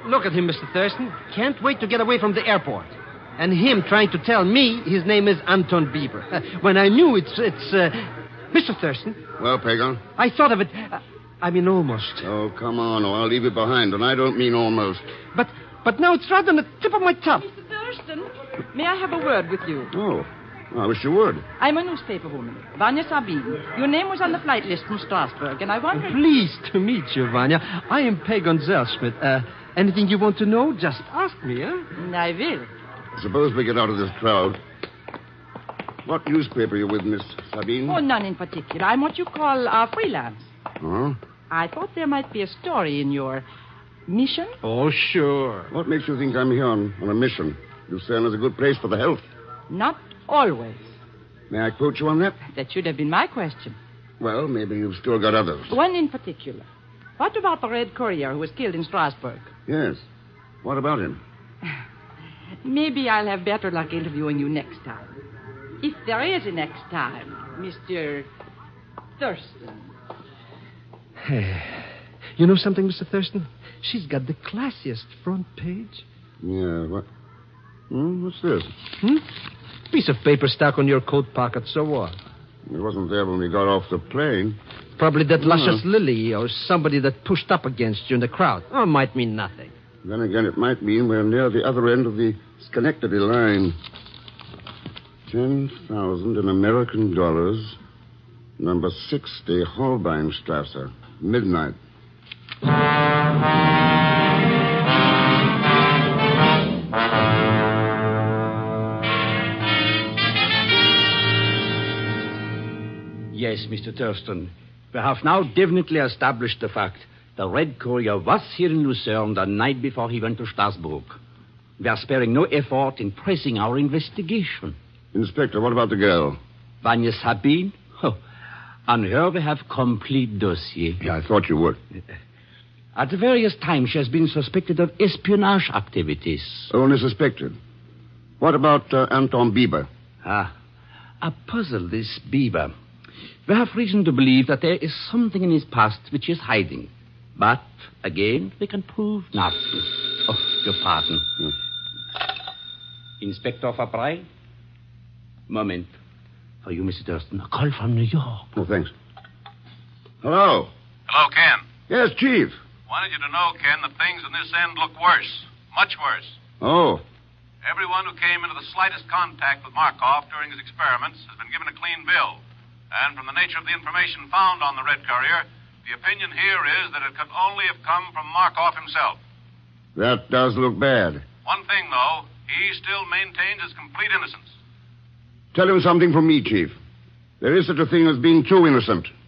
Look at him, Mr. Thurston. Can't wait to get away from the airport. And him trying to tell me his name is Anton Bieber. When I knew it's Mr. Thurston. Well, Pagan? I thought of it. Almost. Oh, come on, or I'll leave it behind, and I don't mean almost. But now it's right on the tip of my tongue. Mr. Thurston, may I have a word with you? Oh, I wish you would. I'm a newspaper woman, Vanya Sabine. Your name was on the flight list from Strasbourg, and I wondered... Pleased to meet you, Vanya. I am Pagan Zellschmidt. Anything you want to know, just ask me, huh? I will. Suppose we get out of this crowd. What newspaper are you with, Miss Sabine? Oh, none in particular. I'm what you call freelance. Oh? I thought there might be a story in your mission. Oh, sure. What makes you think I'm here on a mission? Lucerne is a good place for the health. Not always. May I quote you on that? That should have been my question. Well, maybe you've still got others. One in particular. What about the Red Courier who was killed in Strasbourg? Yes. What about him? Maybe I'll have better luck interviewing you next time. If there is a next time, Mr. Thurston. You know something, Mr. Thurston? She's got the classiest front page. Yeah, what? What's this? Piece of paper stuck on your coat pocket, so what? It wasn't there when we got off the plane. Probably that luscious lily or somebody that pushed up against you in the crowd. Oh, it might mean nothing. Then again, it might mean we're near the other end of the Schenectady line. 10,000 in American dollars. Number 60, Holbeinstrasse. Midnight. Yes, Mr. Thurston. We have now definitely established the fact. The Red Courier was here in Lucerne the night before he went to Strasbourg. We are sparing no effort in pressing our investigation. Inspector, what about the girl? Vanya Sabine? Oh, on her we have complete dossier. Yeah, I thought you would. At various times she has been suspected of espionage activities. Only suspected. What about Anton Bieber? A puzzle, this Bieber. We have reason to believe that there is something in his past which he is hiding. But, again, we can prove nothing. Oh, your pardon. Inspector Fabry? Moment. For you, Mr. Thurston. A call from New York. Oh, thanks. Hello? Hello, Ken. Yes, Chief. Wanted you to know, Ken, that things in this end look worse. Much worse. Oh. Everyone who came into the slightest contact with Markov during his experiments has been given a clean bill. And from the nature of the information found on the Red Courier, the opinion here is that it could only have come from Markov himself. That does look bad. One thing, though, he still maintains his complete innocence. Tell him something from me, Chief. There is such a thing as being too innocent.